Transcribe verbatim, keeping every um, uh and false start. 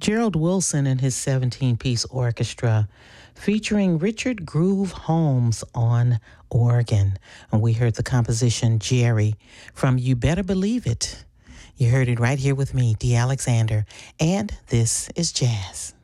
Gerald Wilson and his seventeen-piece orchestra featuring Richard Groove Holmes on organ. And we heard the composition Jerry from You Better Believe It. You heard it right here with me, Dee Alexander, and this is Jazz.